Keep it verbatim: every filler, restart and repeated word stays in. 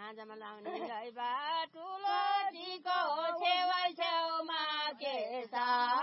खाँजामा लाउने लै बाटुलो जीको छेउै छेउमा के छ